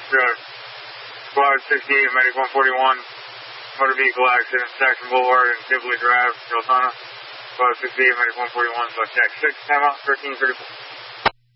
Squad 68, Medic 141, motor vehicle accident, Saxon Boulevard and Tivoli Drive, Deltona. Squad 68, Medic 141, so check 6, time out, 1334.